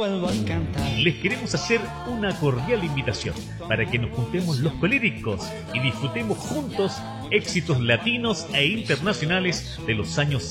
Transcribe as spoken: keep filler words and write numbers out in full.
Les queremos hacer una cordial invitación para que nos juntemos los colíricos y disfrutemos juntos éxitos latinos e internacionales de los años